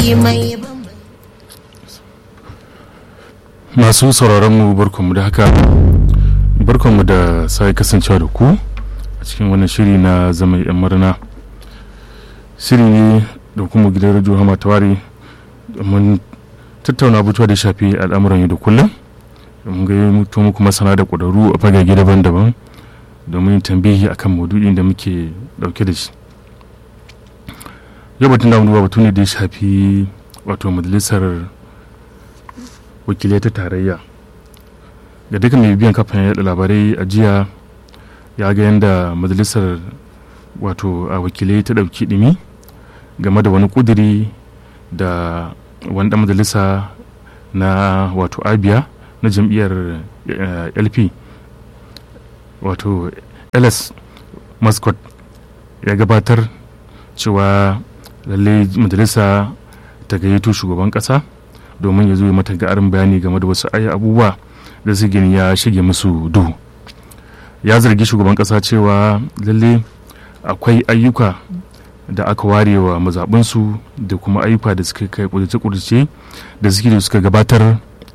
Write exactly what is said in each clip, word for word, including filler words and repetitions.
masu sauraron mu barkanmu da haka barkanmu da sai kasancewa da ku a cikin wannan shiri na zama yan murna shiri ne da kuma gidan radio Hama Tawari mun tattauna batuwa da shafi al'amuran yau da kullum mun ga mutum muku masana da ƙwararru a fagage daban-daban domin tambayi akan maudu'in da muke dauke da shi yau batun da mu batu ne da ya shafi wato majalisar wakilai ta tarayya da duka mai biyan kafin yada labarai a jiya ya ga yadda majalisar wato a wakilai ta dauki dimi game da wani kuduri da wani dan majalisa na wato abia na jam'iyyar L P wato ls mascot ya gabatar cewa lalle majalisa ta gayyato shugaban kasa domin ya zo ya mata garin bayani game da wasu abubuwa da su gani ya shige musu duhu ya zargi shugaban kasa cewa lalle akwai ayyuka da aka ware wa mazaɓinsu da kuma ayyuka da suka kai kudace-kudace da suke da suka gabatar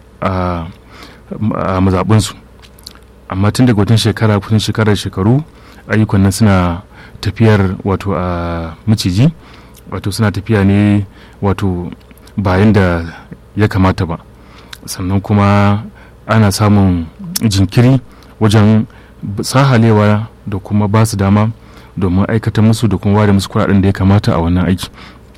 a mazaɓinsu amma tun daga watan shekara kusan shekarar shekaru ayyukan nan suna tafiyar wato a maciji wato suna tafiya ne wato bayan da ya kamata ba sannan kuma ana samun jinkiri wajen sahalewa da kuma ba su dama domin aikata musu da kuma ware musu kuɗaɗen da ya kamata a wannan aiki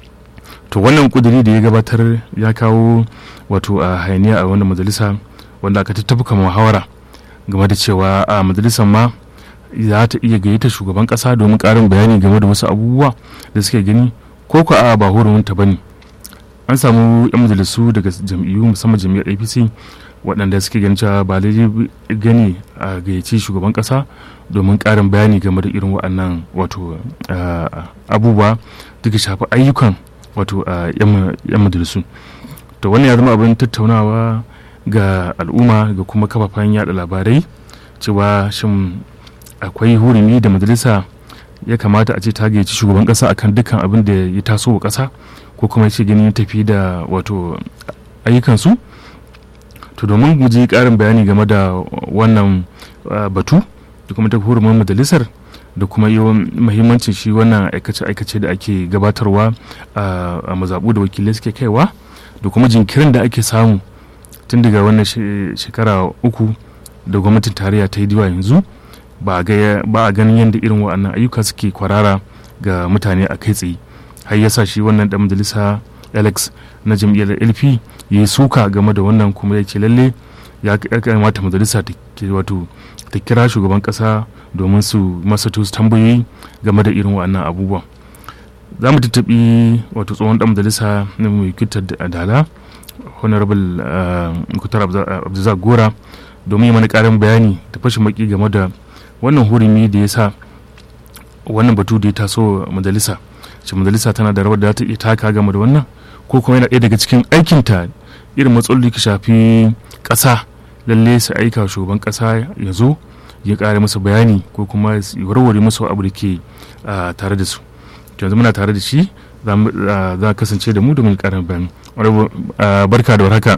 to wannan kuduri da ya gabatar ya kawo wato a hayaniya a wannan majalisa wanda aka tattabuka muhawara game da cewa a majalisar ma za ta iya gayyata shugaban kasa domin karin bayani game da wasu abubuwa da suke gani ko ko a ba hurumunta bane an samu yan majalisu daga jam'iyyu musamman jam'iyyar A P C waɗanda suke ganin cewa ba daidai gani a gayyaci shugaban ƙasa domin ƙarin bayani game da irin waɗannan wato abubuwa da ke shafi ayyukan wato yan majalisu to wannan ya zama abin tattaunawa ga al'umma ga kuma kafafen yada labarai cewa shin akwai hurumi da majalisa ya kamata a ce ta gayyaci shugaban ƙasa akan dukkan abin da ya taso wa ƙasa ko kuma ce gani tafi da wato ayyukansu to domin mu ji karin bayani game da wannan batu da kuma ta hurumin majalisar da kuma yawan muhimmancin shi wannan aikace-aikace da ake gabatarwa a mazaɓu da wakilai suke kaiwa da kuma jinkirin da ake samu tun daga wannan shekara uku da gwamnatin tarayya ta yi diwa yanzu ba a ganin yadda irin waɗannan ayyuka suke kwarara ga mutane a kai tsaye har yasa shi wannan dan majalisa Alex na jam'iyyar L P ya suka game da wannan kuma ya ce lalle ya kamata majalisa ta wato ta kira shugaban kasa domin su masa su tambayoyi game da irin wannan abubuwan za mu tattabi wato tsohon dan majalisa na mai kitar da dala honorable Muktar Abdulrazak Gora domin yi mana karin bayani ta fashin maki game da wannan hurumi da ya sa wannan batu da ya taso majalisa ce majalisa tana da rawar da ta iya taka game da wannan ko kuma yana ɗaya daga cikin aikinta irin matsaloli ka shafi ƙasa lalle su aika shugaban ƙasa ya zo ya ƙara masa bayani ko kuma ya warware masa abu da ke tare da su yanzu muna tare da shi za kasance da mu domin ƙarin bayani barka da warhaka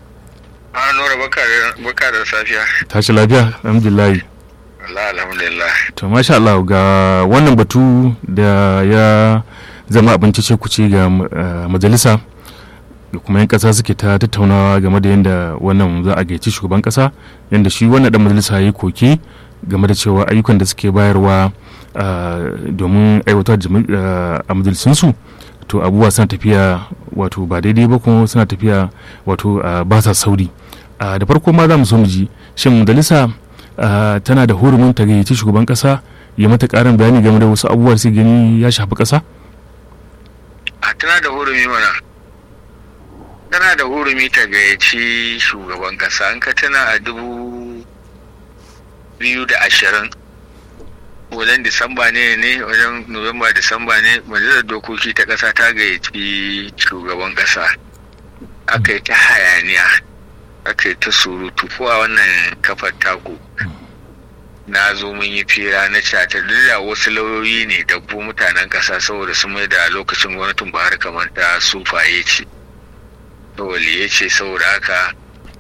Nura barka da safiya tashi lafiya alhamdulillah Allah alhamdulillah to masha Allah ga wannan batu da ya zama abin cece kuce ga majalisa da kuma yan kasa suke ta tattaunawa game da yadda wannan za a gaici shugaban kasa yadda shi wannan dan majalisa ya koke game da cewa ayyukan da suke bayarwa domin aiwatar a majalisunsu to abubuwa suna tafiya wato ba daidai ba kuma suna tafiya wato ba sa sauri da farko ma za mu so mu ji shin majalisa tana da hurumin ta gayyaci shugaban kasa ya mata karin bayani game da wasu abubuwa sai gani ya shafi kasa a tana da hurumi mana tana da hurumi ta gayyaci shugaban kasa an ka tana a dubu biyu da ashirin wajen disamba ne ne wajen nuwamba disamba ne majalisar dokoki ta kasa ta gayyaci shugaban kasa aka yi ta hayaniya aka yi ta surutu ko a wannan kafar taku na zo mun yi fira na cata da wasu lauyoyi ne da bu mutanen ƙasa saboda sun mai da lokacin gwamnatin Buhari kamar ta sufaye ce to waliye ce saboda haka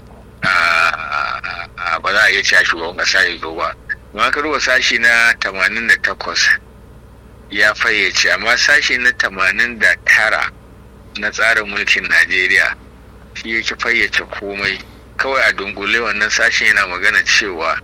ba za a iya cewa shugaban ƙasa ya zo ba. Amma ka duba sashi na tamanin da takwas ya fayyace, amma sashi na tamanin da tara na tsarin mulkin Najeriya shi yake fayyace komai. Kawai a dungule wannan sashi yana magana cewa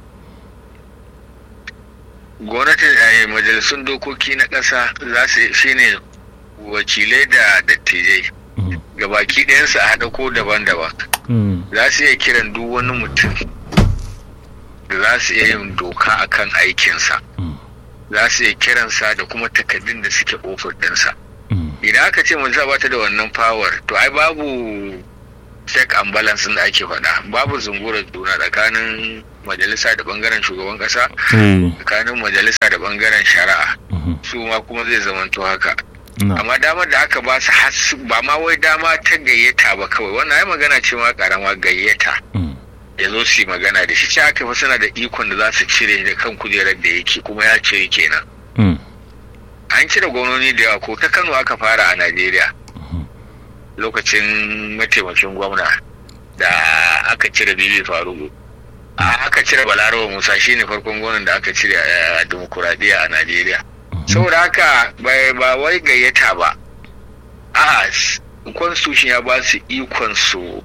gwamnatin majalisun dokoki na ƙasa za su shine wakilai da dattijai gabaki ɗayansu a haɗa ko daban-daban za su iya kiran duk wani mutum da za su iya yin doka akan aikinsa, za su iya kiransa da kuma takardun da suke ofis ɗinsa. Idan aka ce majalisa ba ta da wannan power to ai babu check and balance da ake faɗa, babu zungurar juna tsakanin majalisa da bangaren shugaban ƙasa, tsakanin majalisa da bangaren shari'a, su ma kuma zai zamanto haka. Amma damar da aka ba su ba ma wai dama ta gayyata ba kawai, wannan ai magana ce ma karama gayyata ya zo su yi magana da shi, ce aka fi suna da ikon da za su cire da kan kujerar da yake, kuma ya cire kenan. An cire gwamnoni da yawa, ko ta Kano aka fara a Najeriya lokacin mataimakin gwamna da aka cire Bibi Faruku, aka cire Balarawa Musa shine farkon gwamnan da aka cire a dimokuraɗiyya a Najeriya. Saboda haka ba wai gayyata ba, a constitution ya ba su ikon su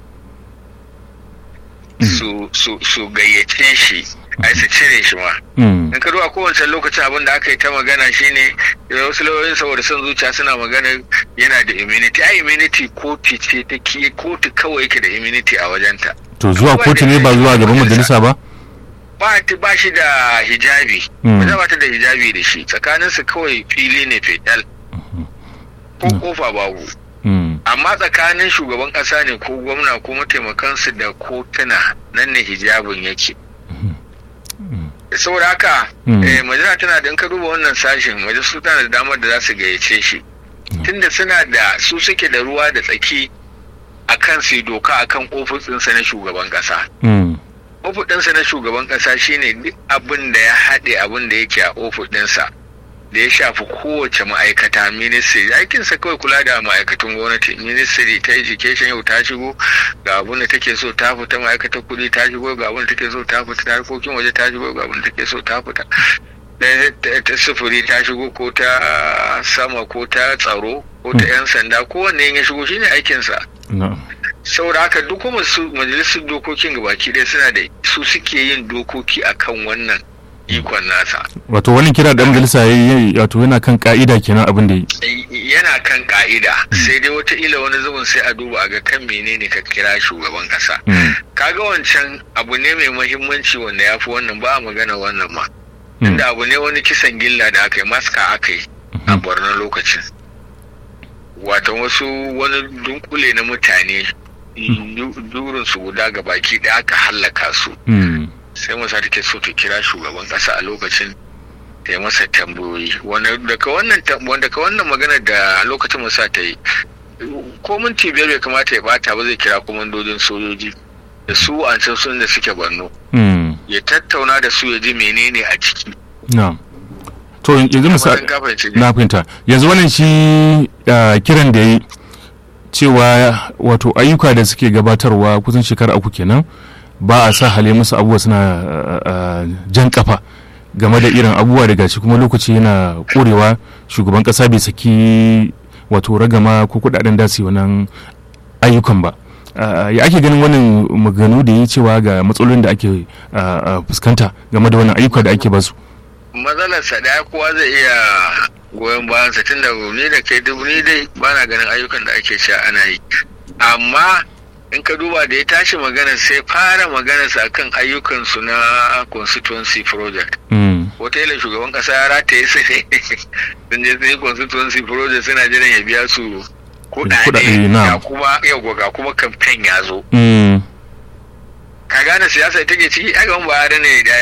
su gayyace shi ai su cire shi ma. In ka duba kowace lokacin abin da aka yi ta magana shine wasu lauyoyin saboda son zuciya suna magana yana da immunity. Ai immunity kotu ce ta ke, kotu kawai yake da immunity a wajenta. To zuwa kotu ne ba zuwa gaban majalisa ba? Ba shi da hijabi, ba ta da hijabi da shi, tsakaninsu kawai fili ne fetal ko kofa babu. Amma tsakanin shugaban ƙasa ne ko gwamna ko mataimakansu da kotuna nan ne hijabin yake. Saboda haka majalisa tana da, in ka duba wannan sashen majalisu tana da damar da za su gayyace shi, tunda suna da, su suke da ruwa da tsaki akan su doka akan ofisinsa na shugaban ƙasa. Ofis ɗinsa na shugaban ƙasa shine duk abin da ya haɗe abin da yake a ofis ɗinsa da ya shafi kowace ma'aikata, ministry aikinsa kawai kula da ma'aikatan gwamnati. Ministry ta education yau ta shigo ga abin da take so ta fita, ma'aikatar kuɗi ta shigo ga abin da take so ta fita, harkokin waje ta shigo ga abin da take so ta fita, ta sufuri ta shigo ko ta sama ko ta tsaro ko ta 'yan sanda, kowanne ya shigo shine aikinsa. Saboda haka duk kuma su majalisar dokokin gabaki ɗaya suna da, su suke yin dokoki akan wannan ikon nasa. Wato wani kira da majalisa ya yi wato yana kan ka'ida kenan abin da yana kan ka'ida, sai dai wataƙila wani zubin sai a duba a ga kan menene ka kira shugaban ƙasa. Kaga wancan abu ne mai muhimmanci wanda ya fi wannan, ba a magana wannan ma, inda abu ne wani kisan gilla da aka yi, maska aka yi a Borno lokacin, wato wasu wani dunkule na mutane durin su guda ga baki da aka hallaka su. Sai masa take so ta kira shugaban kasa a lokacin ta yi masa tambayoyi, wanda daga wannan magana da lokacin masa ta yi ko minti biyar bai kamata ya bata ba, zai kira komandojin sojoji da su an san sun da suke Borno ya tattauna da su ya ji menene a ciki. To yanzu misali na fahimta, yanzu wannan shi kiran da yi cewa wato ayyuka da suke gabatarwa kusan shekara uku kenan ba a sa hale musu abubuwa suna jan kafa game da irin abubuwa da gashi kuma lokaci yana korewa, shugaban kasa bai saki wato ragama ko kudaden da su wannan ayyukan ba. Ya ake ganin wannan maganu da yi cewa ga matsalolin da ake fuskanta game da wannan ayyuka da ake basu? Matsalarsa da kowa zai iya goyon bayansa, tun da ni da kai dubu ni dai ba na ganin ayyukan da ake sha ana yi, amma in ka duba da ya tashi magana sai fara maganarsa akan ayyukansu na constituency project. Wataƙila shugaban ƙasa ya rataye su ne sun je sun yi constituency project suna jiran ya biya su kuɗaɗe, ga kuma yau ga kuma kamfen ya zo. Ka gane siyasa ita ke ciki, a gaban ba ne da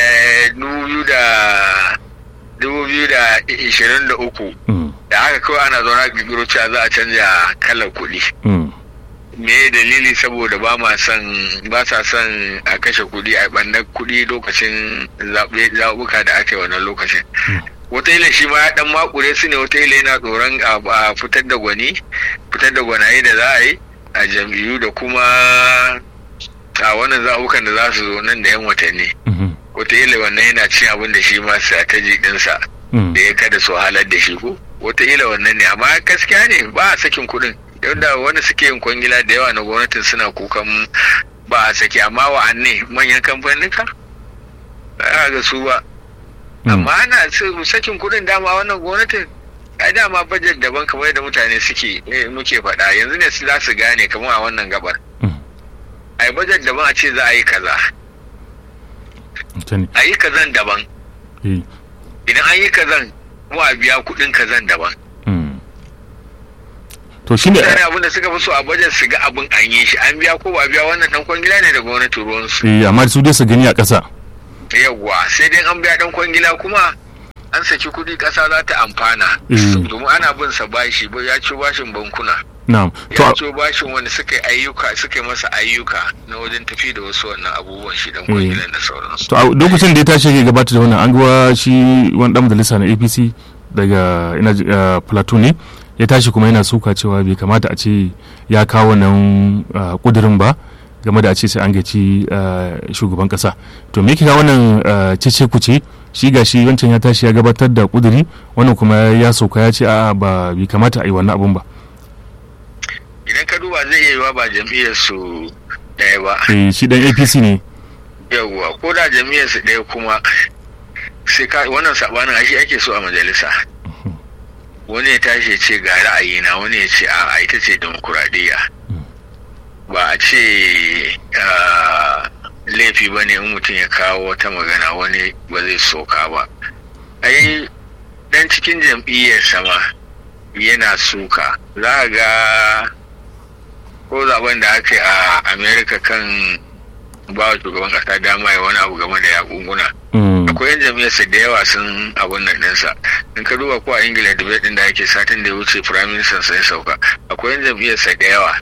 dubu biyu da ishirin da uku da haka kawai ana zauna gigiro cewa za a canja kalar kuɗi. me dalili saboda ba ma son ba sa son a kashe kuɗi a ɓannar kuɗi lokacin zaɓuɓɓuka da aka yi wannan lokacin. Wataƙila shi ma ya ɗan makure su ne, wataƙila yana tsoron a fitar da gwani fitar da gwanaye da za a yi a jam'iyyu da kuma a wannan zaɓuɓɓukan da za su zo nan da yan watanni. Wataƙila wannan yana cin abin da shi ma strategy ɗinsa da ya kada su halar da shi ko wataƙila wannan ne, amma gaskiya ne ba a sakin kuɗin. Yadda wani suke yin kwangila da yawa na gwamnatin suna kukan ba a saki, amma wa'anne manyan kamfanika ba ga su ba. Amma ana sakin kudin dama wannan gwamnatin ai dama bajet daban kamar yadda mutane suke muke faɗa yanzu ne su za su gane kamar a wannan gabar. Ai bajet daban a ce za a yi kaza, a yi kazan daban, idan an yi kazan kuma a biya kudin kazan daban. To shi ne abin da suka fi so a bajet su ga abin an yi shi, an biya ko ba biya wannan dan kwangila ne da gwamnati ruwan su. Eh amma su dai su gani a ƙasa. Yawwa sai dai an biya dan kwangila kuma an saki kuɗi ƙasa za ta amfana. Domin ana bin sa bashi, ya ci bashin bankuna. Na'am. Ya ci bashin wanda suka yi ayyuka suka yi masa ayyuka na wajen tafi da wasu wannan abubuwan shi dan kwangilan da sauransu. To a lokacin da ya tashi ya gabata da wannan an ga shi wani dan majalisa na A P C daga ina Plateau ne. Ya tashi kuma yana suka cewa bai kamata a ce ya kawo nan kudirin ba game da a ce sai an gaci shugaban kasa. To me kika wannan cece kuce shi ga shi wancan ya tashi ya gabatar da kudiri wannan kuma ya sauka ya ce a'a ba bai kamata a yi wannan abun ba. Idan ka duba zai iya yiwa ba jam'iyyar su ɗaya ba. Eh shi dan A P C ne. Yawwa ko da jam'iyyar su ɗaya kuma sai ka wannan sabanin shi ake so a majalisa. Wani ya tashi ya ce ga ra'ayina, wani ya ce a ita ce demokuraɗiyya. Ba a ce laifi ba ne in mutum ya kawo wata magana wani ba zai soka ba. Ai dan cikin jam'iyyar sama yana suka, za a ga ko zaben da aka yi a Amerika kan ba wa shugaban kasa dama ya wani abu game da yakunguna. Akwai yan jam'iyyarsa da yawa sun abun nan ɗinsa. In ka duba ko a Ingila debate ɗin da ake satin da ya wuce Prime Minister sai sauka. Akwai yan jam'iyyarsa da yawa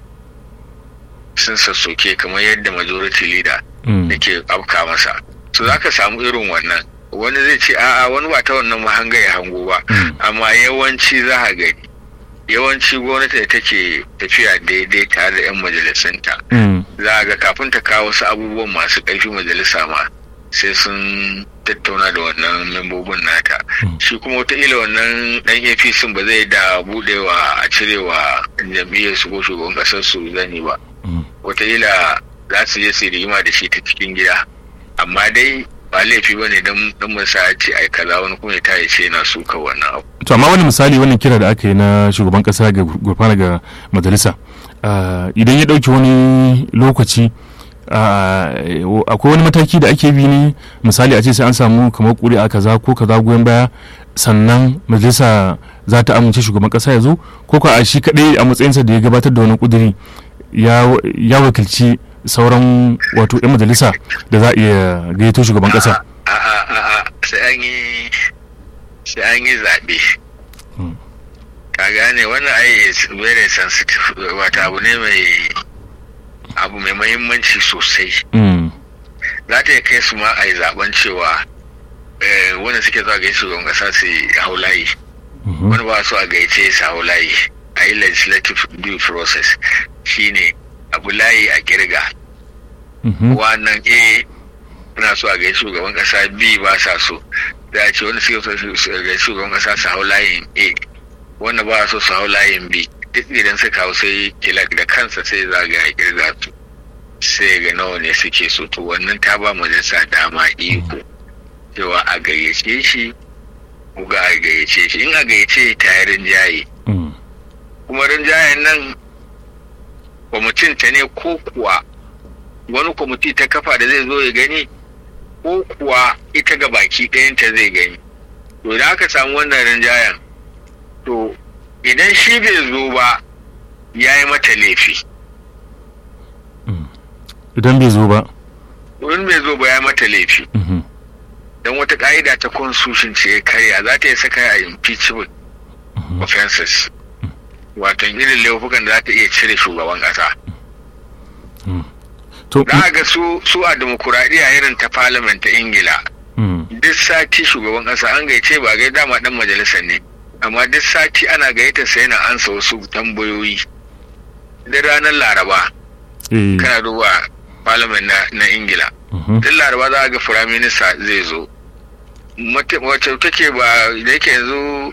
sun sassoke kamar yadda majority leader da ke afka masa. So za ka samu irin wannan. Wani zai ce a'a wani ba ta wannan mahanga ya hango ba. Amma yawanci za a gani. Yawanci gwamnati da take tafiya daidai tare da 'yan majalisunta. Za a ga kafin ta kawo wasu abubuwan masu ƙarfi majalisa ma sai sun tattauna da wannan membobin nata. Shi kuma wataƙila wannan ɗan A P C ba zai da buɗewa a cirewa jam'iyyar su ko shugaban ƙasar su zani ba. Wataƙila za su je su rigima da shi ta cikin gida. Amma dai ba laifi ba ne don mun sa ce ai kaza wani kuma ya tayi ce yana suka wannan abu. To amma wani misali wannan kira da aka yi na shugaban ƙasa ga gurfana ga majalisa idan ya ɗauki wani lokaci akwai wani mataki da ake bi ne misali a ce sai an samu kamar ƙuri'a kaza ko kaza goyon baya sannan majalisa za ta amince shugaban ƙasa ya zo ko ka a shi kaɗai a matsayinsa da ya gabatar da wani ƙuduri ya wakilci sauran wato 'yan majalisa da za a iya gayyato shugaban ƙasa. sai an yi sai an yi zaɓe. Ka gane wannan ai is very sensitive wata abu ne mai abu mai mahimmanci sosai. Za ta yi kai su ma a yi zaben cewa wanda suke zuwa gaishe shugaban kasa su hau layi, wani ba su a gaice su hau layi a yi legislative due process shine abu layi a kirga. Wannan a na so a gaishe shugaban kasa, b ba sa so, da ce wanda suke so a gaishe shugaban kasa su hau layin a, wanda ba so su hau layin b. Duk idan suka hau sai kilak da kansa sai zagaya kirga su sai ga nawa ne suke so. To wannan ta ba majalisa dama iko cewa a gayyace shi ko ga a gayyace shi. In a gayyace ta yi rinjaye kuma rinjayen nan kwamitin ta ne ko kuwa wani kwamiti ta kafa da zai zo ya gani ko kuwa ita ga baki ɗayanta zai gani. To da aka samu wannan rinjayen to idan shi bai zo ba ya yi mata laifi. Idan bai zo ba? Idan bai zo ba ya yi mata laifi. Don wata ƙa'ida ta constitution ce ya karya, za ta yi saka a impeachable offenses. Wato irin laifukan da za ta iya cire shugaban ƙasa. za ga su su a demokuraɗiyya irin ta parliament ta ingila duk sati shugaban ƙasa an gaice ba gai dama ɗan majalisa ne amma duk sati ana gayyata sai na ansa wasu tambayoyi duk ranar laraba kana duba parliament na, na ingila duk laraba za ga prime minister zai zo wacce take ba da yake yanzu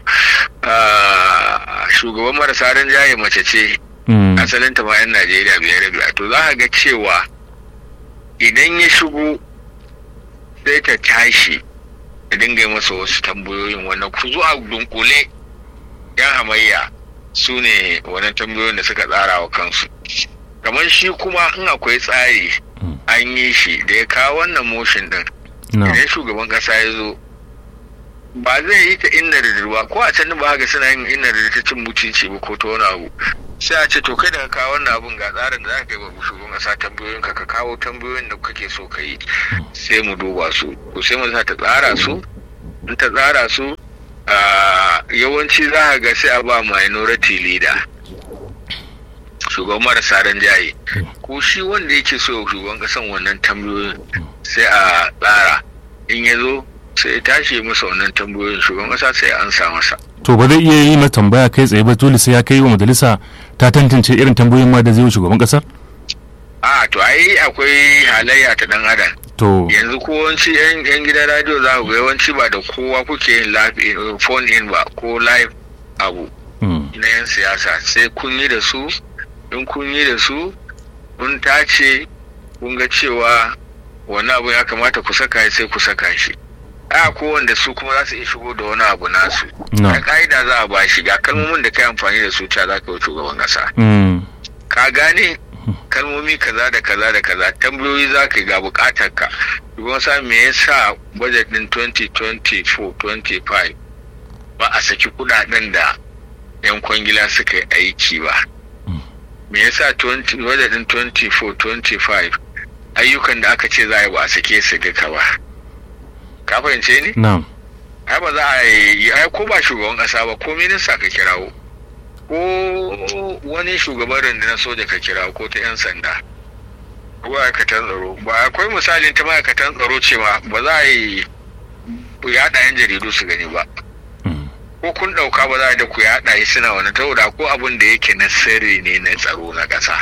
shugaban marasa rinjaye mace ce asalinta ma 'yan najeriya biyar biyar to za ga cewa idan ya shigo sai ta tashi da dinga yi masa wasu tambayoyin wannan ku zuwa dunkule yan hamayya su ne wannan tambayoyin da suka tsara wa kansu kamar shi kuma in akwai tsari an yi shi da ya kawo wannan motion din idan shugaban kasa ya zo ba zai yi ta inna da ruwa ko a can ba ga suna yin inna da ta cin mutunci ba ko ta wani abu sai a ce to kai da ka kawo wannan abun ga tsarin da za ka yi wa shugaban kasa tambayoyin ka ka kawo tambayoyin da kake so ka yi sai mu duba su ko sai mu sa ta tsara su in ta tsara su yawanci za ka ga sai a ba minority leader shugaban marasa rinjaye ko shi wanda yake so shugaban kasan wannan tambayoyin sai a tsara in ya zo sai ya tashi masa wannan tambayoyin shugaban kasa sai an sa masa to ba zai iya yi ma tambaya kai tsaye ba dole sai ya kai wa majalisa ta tantance irin tambayoyin ma da zai yi shugaban kasar a to ai akwai halayya ta dan adam to yanzu ko wanci yan yan gidan radio za ku ga yawanci ba da kowa kuke yin live phone in ba ko live abu na yan siyasa sai kun yi da su in kun yi da su kun tace kun ga cewa wani abu ya kamata ku saka sai ku saka shi a ko wanda su kuma za su iya shigo da wani abu nasu da ka'ida za a ba shi ga kalmomin da kai amfani da su ta za ka yi shugaban kasa ka gane kalmomi kaza da kaza da kaza tambayoyi za ka yi ga bukatar ka shugaban kasa me yasa budget din twenty twenty-four twenty-five ba a saki kudaden da yan kwangila suka yi aiki ba me yasa budget din twenty-four twenty-five ayyukan da aka ce za a yi ba a sake su duka ba ka fahimce ni? na'am ai ba za a yi ai ko ba shugaban kasa ba ko minista ka kirawo ko wani shugaban rundunar soja ka kirawo ko ta yan sanda ko ma'aikatan tsaro ba akwai misalin ta ma'aikatan tsaro cewa ba za a yi yaɗa yan jaridu su gani ba ko kun ɗauka ba za a da ku yaɗa yi suna wani taura ko abin da yake na sirri ne na tsaro na ƙasa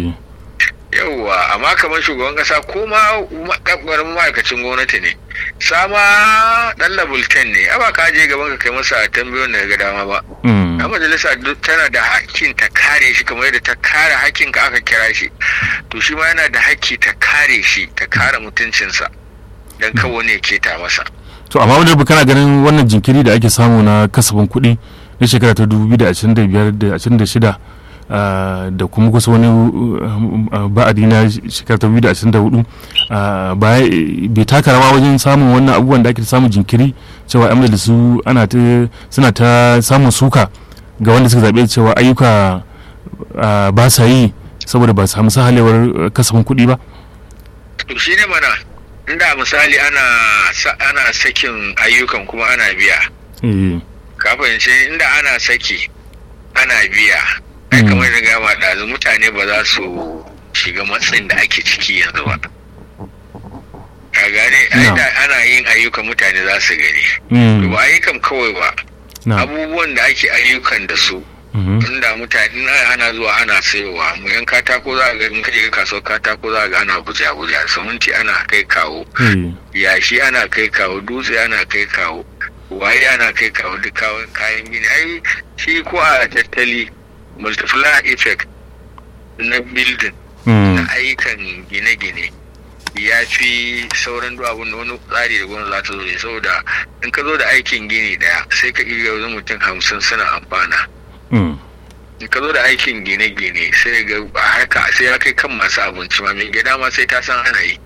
yauwa amma kamar shugaban kasa ko ma kakwarin ma'aikacin gwamnati ne sama dan level ten ne aba ka je gaban ka kai masa tambayoyin da ga dama ba a majalisa tana da hakkin ta kare shi kamar yadda ta kare hakkin ka aka kira shi to shi ma yana da hakki ta kare shi ta kare mutuncinsa dan kawo ne ke ta masa to amma wanda kana ganin wannan jinkiri da ake samu na kasafin kuɗi na shekara ta dubu biyu da ashirin da biyar da ashirin da shida da kuma kusa wani ba'adi na shekara ta biyu da ashirin da hudu bai taka rawa wajen samun wannan abubuwan da ake samun jinkiri cewa yan da su ana ta suna ta samun suka ga wanda suka zaɓe cewa ayyuka ba sa yi saboda ba samu sahalewar kasafin kuɗi ba. to shi ne mana inda misali ana ana sakin ayyukan kuma ana biya ka fahimci inda ana saki ana biya ai kamar da gama ɗazu mutane ba za su shiga matsayin da ake ciki yanzu ba ka gane ana yin ayyukan mutane za su gani ba ayyukan kawai ba abubuwan da ake ayyukan da su inda mutane ana zuwa ana sayowa mu yan katako za a ga in kaje kasuwar katako za a ga ana buja buja siminti ana kai kawo yashi ana kai kawo dutse ana kai kawo waye ana kai kawo duk kayan gini ai shi ko a tattali multiplier effect na building na ayyukan gine-gine ya fi sauran abin da wani tsari da gwamnati za ta zo ne saboda in ka zo da aikin gini daya sai ka iya wajen mutum hamsin suna amfana in ka zo da aikin gine-gine sai ga haka sai ya kai kan masu abinci ma mai gida ma sai ta san ana yi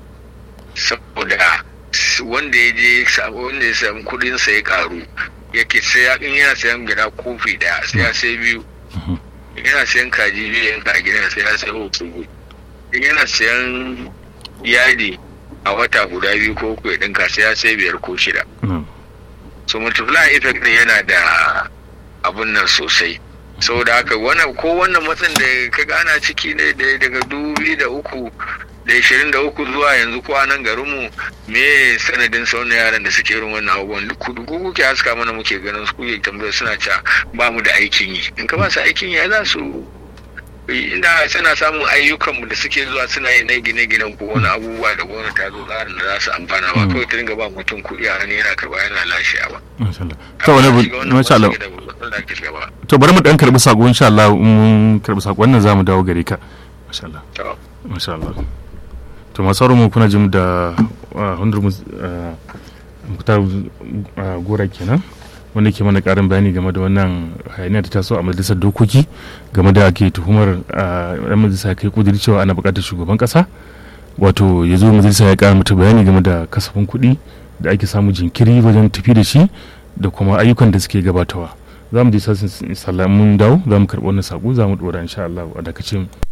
saboda wanda ya je wanda ya samu kudin sa ya karu yake sai ya yana sayan gida kofi daya sai ya sai biyu yana sayan kaji biyu yanka a gidan sai ya sai uku yana sayan yadi a wata guda biyu ko uku ya dinka sai ya sai biyar ko shida so multiplier effect ne yana da abun nan sosai saboda haka wannan ko wannan matsin da kaga ana ciki ne daga dubu biyu da uku da ishirin da uku zuwa yanzu ko a nan garinmu me sanadin sauran yaran da suke irin wannan abubuwan duk kuke haska mana muke ganin su kuke tambayar suna cewa ba mu da aikin yi. In ka ba su aikin yi za su inda suna samun ayyukanmu da suke zuwa suna yin na gine-ginen ko wani abubuwa da gwamnati ta zo tsarin da za su amfana ba kawai ta dinga ba mutum kuɗi a hannu yana karɓa yana lashewa ba. To wani masha Allah. To bari mu dan karɓi sako insha Allah in mun karɓi sako wannan zamu dawo gare ka. Masha Allah. Masha Allah. To masu mu kuna jin da hundar Muktar Gora kenan. Wanda ke mana karin bayani game da wannan hayaniya ta taso a majalisar dokoki game da ake tuhumar yan majalisa kai kudiri cewa ana bukatar shugaban kasa wato ya zo majalisa ya kara mata bayani game da kasafin kuɗi da ake samu jinkiri wajen tafi da shi da kuma ayyukan da suke gabatawa. Za mu je sassan sallamun dawo za mu karɓi wannan saƙo za mu ɗora insha Allah a dakace mu.